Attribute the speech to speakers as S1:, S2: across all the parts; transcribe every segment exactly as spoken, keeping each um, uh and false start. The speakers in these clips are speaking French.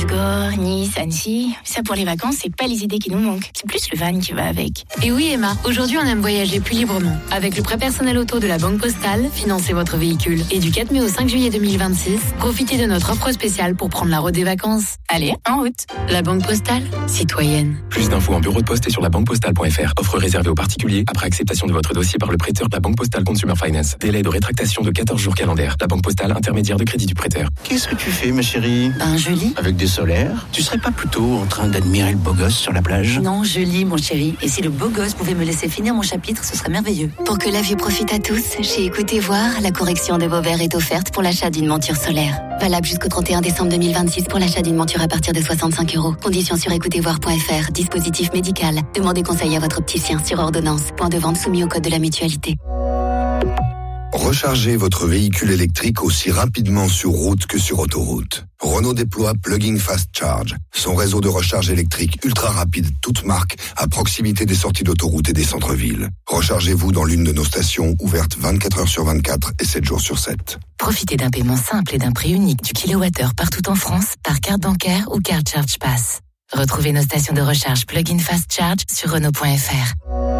S1: Ségor, Nice, Annecy. Ça pour les vacances, c'est pas les idées qui nous manquent. C'est plus le van qui va avec.
S2: Et oui Emma, aujourd'hui on aime voyager plus librement. Avec le prêt personnel auto de la Banque Postale, financez votre véhicule. Et du quatre mai au cinq juillet deux mille vingt-six, profitez de notre offre spéciale pour prendre la route des vacances.
S1: Allez, en route.
S2: La Banque Postale, citoyenne.
S3: Plus d'infos en bureau de poste et sur la banque postale point f r. Offre réservée aux particuliers après acceptation de votre dossier par le prêteur de la Banque Postale Consumer Finance. Délai de rétractation de quatorze jours calendaires. La Banque Postale, intermédiaire de crédit du prêteur.
S4: Qu'est-ce que tu fais, ma chérie?
S5: Ben, je lis.
S4: Avec des solaires? Tu serais pas plutôt en train d'admirer le beau gosse sur la plage?
S5: Non, je lis, mon chéri. Et si le beau gosse pouvait me laisser finir mon chapitre, ce serait merveilleux.
S6: Pour que la vue profite à tous, chez Écoutez Voir, la correction de vos verres est offerte pour l'achat d'une monture solaire. Valable jusqu'au trente et un décembre deux mille vingt-six pour l'achat d'une monture à partir de soixante-cinq euros. Conditions sur écoutez voir point f r. Dispositif médical. Demandez conseil à votre opticien sur ordonnance. Point de vente soumis au code de la mutualité.
S7: Rechargez votre véhicule électrique aussi rapidement sur route que sur autoroute. Renault déploie Plug-in Fast Charge, son réseau de recharge électrique ultra rapide, toute marque, à proximité des sorties d'autoroute et des centres-villes. Rechargez-vous dans l'une de nos stations ouvertes vingt-quatre heures sur vingt-quatre et sept jours sur sept.
S8: Profitez d'un paiement simple et d'un prix unique du kilowattheure partout en France par carte bancaire ou carte Charge Pass. Retrouvez nos stations de recharge Plug-in Fast Charge sur Renault point f r.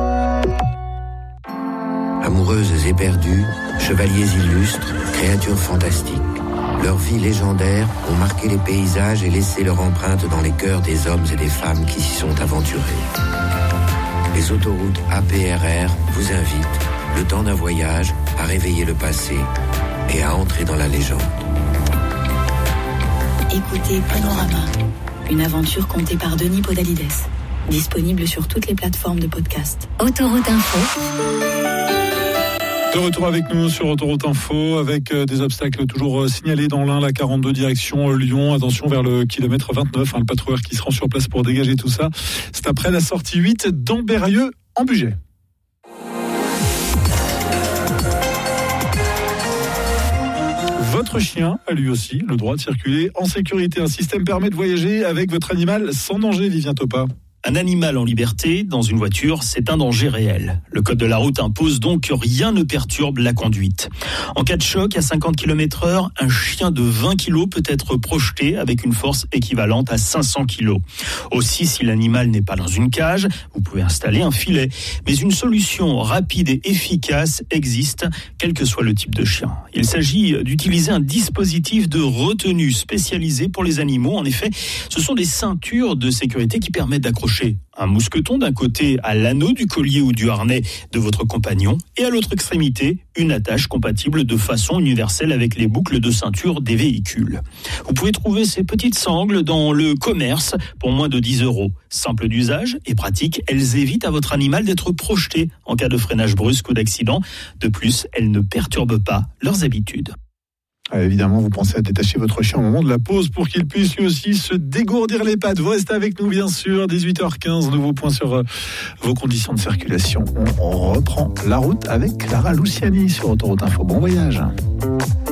S9: Amoureuses éperdues, chevaliers illustres, créatures fantastiques. Leurs vies légendaires ont marqué les paysages et laissé leur empreinte dans les cœurs des hommes et des femmes qui s'y sont aventurés. Les autoroutes A P R R vous invitent, le temps d'un voyage, à réveiller le passé et à entrer dans la légende.
S10: Écoutez Panorama, une aventure contée par Denis Podalides. Disponible sur toutes les plateformes de podcast.
S6: Autoroute Info.
S11: De retour avec nous sur Autoroute Info, avec des obstacles toujours signalés dans l'Ain, la quarante-deux direction Lyon. Attention vers le kilomètre vingt-neuf, hein, le patrouilleur qui se rend sur place pour dégager tout ça. C'est après la sortie huit d'Ambérieux en Bugey. Votre chien a lui aussi le droit de circuler en sécurité. Un système permet de voyager avec votre animal sans danger, Vivien Topa.
S12: Un animal en liberté dans une voiture, c'est un danger réel. Le code de la route impose donc que rien ne perturbe la conduite. En cas de choc à cinquante kilomètres heure, un chien de vingt kilos peut être projeté avec une force équivalente à cinq cents kilos. Aussi, si l'animal n'est pas dans une cage, vous pouvez installer un filet. Mais une solution rapide et efficace existe, quel que soit le type de chien. Il s'agit d'utiliser un dispositif de retenue spécialisé pour les animaux. En effet, ce sont des ceintures de sécurité qui permettent d'accrocher un mousqueton d'un côté à l'anneau du collier ou du harnais de votre compagnon et à l'autre extrémité, une attache compatible de façon universelle avec les boucles de ceinture des véhicules. Vous pouvez trouver ces petites sangles dans le commerce pour moins de dix euros. Simple d'usage et pratique, elles évitent à votre animal d'être projeté en cas de freinage brusque ou d'accident. De plus, elles ne perturbent pas leurs habitudes.
S11: Ah, évidemment, vous pensez à détacher votre chien au moment de la pause pour qu'il puisse lui aussi se dégourdir les pattes. Vous restez avec nous, bien sûr. dix-huit heures quinze, nouveau point sur euh, vos conditions de circulation. On, on reprend la route avec Clara Luciani sur Autoroute Info. Bon voyage.